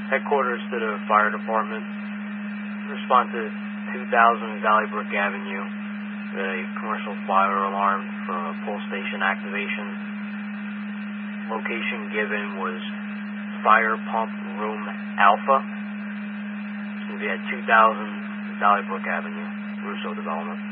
Headquarters to the fire department. Respond to 2000 Valley Brook Avenue. A commercial fire alarm for a pull station activation. Location given was Fire Pump Room Alpha. It's going to be at 2000 Valley Brook Avenue, Russo Development.